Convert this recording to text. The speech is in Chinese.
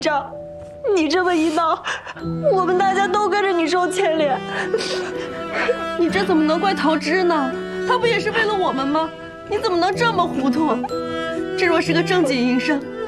账，你这么一闹，我们大家都跟着你受牵连。 你这怎么能怪桃枝呢？他不也是为了我们吗？你怎么能这么糊涂？这若是个正经营生，